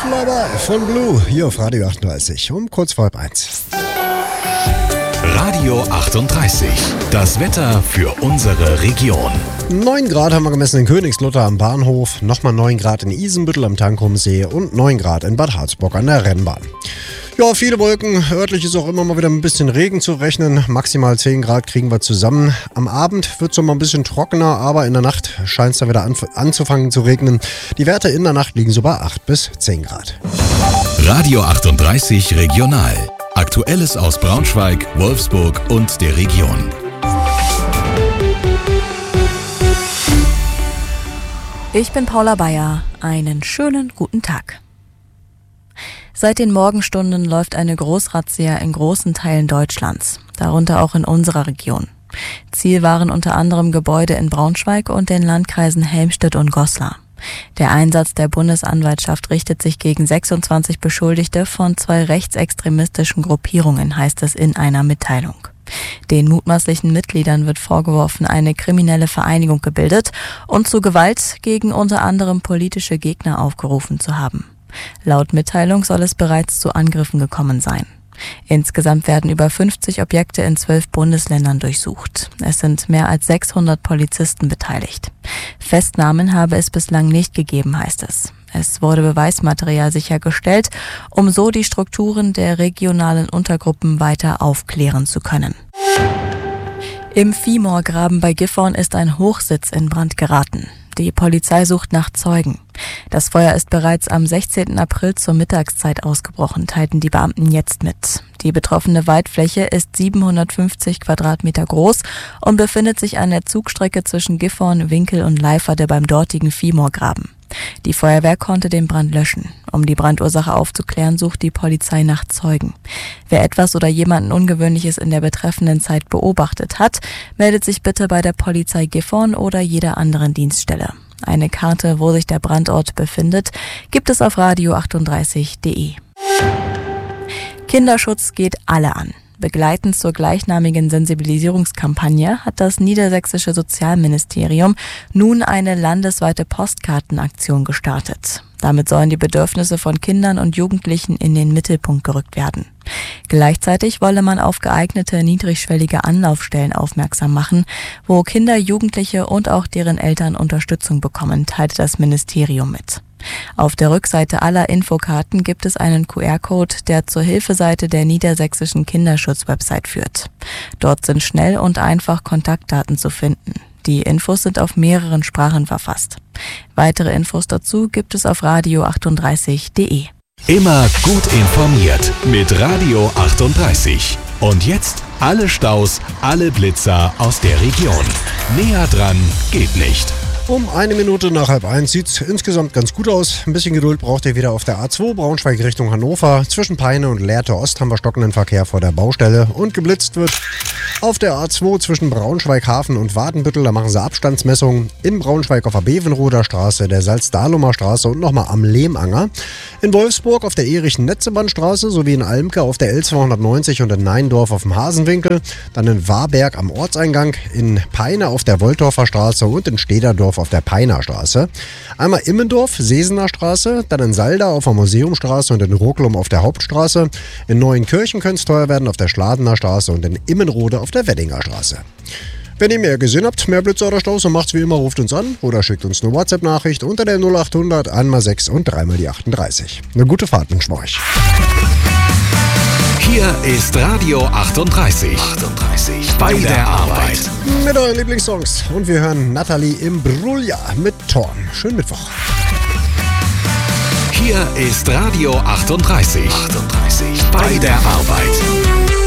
Flyby von Blue hier auf Radio 38 um kurz vor 1. Radio 38, das Wetter für unsere Region. 9 Grad haben wir gemessen in Königslutter am Bahnhof, nochmal 9 Grad in Isenbüttel am Tankumsee und 9 Grad in Bad Harzburg an der Rennbahn. Ja, viele Wolken, örtlich ist auch immer mal wieder ein bisschen Regen zu rechnen, maximal 10 Grad kriegen wir zusammen. Am Abend wird es noch mal ein bisschen trockener, aber in der Nacht scheint es da wieder anzufangen zu regnen. Die Werte in der Nacht liegen so bei 8 bis 10 Grad. Radio 38 Regional. Aktuelles aus Braunschweig, Wolfsburg und der Region. Ich bin Paula Bayer. Einen schönen guten Tag. Seit den Morgenstunden läuft eine Großrazzia in großen Teilen Deutschlands, darunter auch in unserer Region. Ziel waren unter anderem Gebäude in Braunschweig und den Landkreisen Helmstedt und Goslar. Der Einsatz der Bundesanwaltschaft richtet sich gegen 26 Beschuldigte von 2 rechtsextremistischen Gruppierungen, heißt es in einer Mitteilung. Den mutmaßlichen Mitgliedern wird vorgeworfen, eine kriminelle Vereinigung gebildet und zu Gewalt gegen unter anderem politische Gegner aufgerufen zu haben. Laut Mitteilung soll es bereits zu Angriffen gekommen sein. Insgesamt werden über 50 Objekte in 12 Bundesländern durchsucht. Es sind mehr als 600 Polizisten beteiligt. Festnahmen habe es bislang nicht gegeben, heißt es. Es wurde Beweismaterial sichergestellt, um so die Strukturen der regionalen Untergruppen weiter aufklären zu können. Im Viehmoorgraben bei Gifhorn ist ein Hochsitz in Brand geraten. Die Polizei sucht nach Zeugen. Das Feuer ist bereits am 16. April zur Mittagszeit ausgebrochen, teilten die Beamten jetzt mit. Die betroffene Waldfläche ist 750 Quadratmeter groß und befindet sich an der Zugstrecke zwischen Gifhorn, Winkel und Leiferde beim dortigen Viehmoorgraben. Die Feuerwehr konnte den Brand löschen. Um die Brandursache aufzuklären, sucht die Polizei nach Zeugen. Wer etwas oder jemanden Ungewöhnliches in der betreffenden Zeit beobachtet hat, meldet sich bitte bei der Polizei Gifhorn oder jeder anderen Dienststelle. Eine Karte, wo sich der Brandort befindet, gibt es auf radio38.de. Kinderschutz geht alle an. Begleitend zur gleichnamigen Sensibilisierungskampagne hat das niedersächsische Sozialministerium nun eine landesweite Postkartenaktion gestartet. Damit sollen die Bedürfnisse von Kindern und Jugendlichen in den Mittelpunkt gerückt werden. Gleichzeitig wolle man auf geeignete niedrigschwellige Anlaufstellen aufmerksam machen, wo Kinder, Jugendliche und auch deren Eltern Unterstützung bekommen, teilte das Ministerium mit. Auf der Rückseite aller Infokarten gibt es einen QR-Code, der zur Hilfeseite der niedersächsischen Kinderschutz-Website führt. Dort sind schnell und einfach Kontaktdaten zu finden. Die Infos sind auf mehreren Sprachen verfasst. Weitere Infos dazu gibt es auf radio38.de. Immer gut informiert mit Radio 38. Und jetzt alle Staus, alle Blitzer aus der Region. Näher dran geht nicht. Um 1 Minute nach 12:30 sieht es insgesamt ganz gut aus. Ein bisschen Geduld braucht ihr wieder auf der A2 Braunschweig Richtung Hannover. Zwischen Peine und Lehrte Ost haben wir stockenden Verkehr vor der Baustelle und geblitzt wird. Auf der A2 zwischen Braunschweig Hafen und Wadenbüttel, da machen sie Abstandsmessungen. In Braunschweig auf der Bevenroder Straße, der Salzdahlumer Straße und nochmal am Lehmanger. In Wolfsburg auf der Erich-Netzeband-Straße sowie in Almke auf der L290 und in Neindorf auf dem Hasenwinkel. Dann in Warberg am Ortseingang, in Peine auf der Wolldorfer Straße und in Stederdorf auf der Peiner Straße. Einmal Immendorf, Sesener Straße, dann in Salda auf der Museumstraße und in Rucklum auf der Hauptstraße. In Neuenkirchen könnte es teuer werden auf der Schladener Straße und in Immenrode auf der Weddinger Straße. Wenn ihr mehr gesehen habt, mehr Blitze oder Staus, dann macht's wie immer, ruft uns an oder schickt uns eine WhatsApp-Nachricht unter der 0800 1x6 und 3x38. Eine gute Fahrt wünschen wir euch. Hier ist Radio 38. Bei der Arbeit. Mit euren Lieblingssongs. Und wir hören Nathalie Imbruglia mit Torn. Schönen Mittwoch. Hier ist Radio 38. Bei der Arbeit.